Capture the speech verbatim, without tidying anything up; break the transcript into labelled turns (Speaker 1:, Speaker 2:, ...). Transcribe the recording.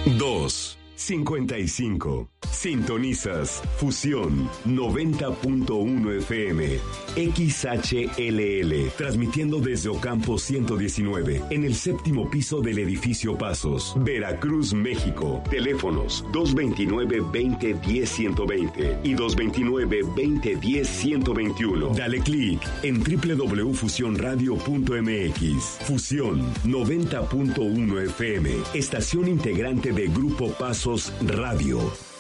Speaker 1: dos cincuenta y cinco. Sintonizas Fusión noventa punto uno F M, X H L L, transmitiendo desde Ocampo ciento diecinueve, en el séptimo piso del edificio Pasos, Veracruz, México. Teléfonos dos veintinueve, veinte, diez, ciento veinte y dos veintinueve, veinte, diez, ciento veintiuno. Dale clic en doble u doble u doble u punto fusión radio punto m x. Fusión noventa punto uno F M, estación integrante de Grupo Pasos Radio.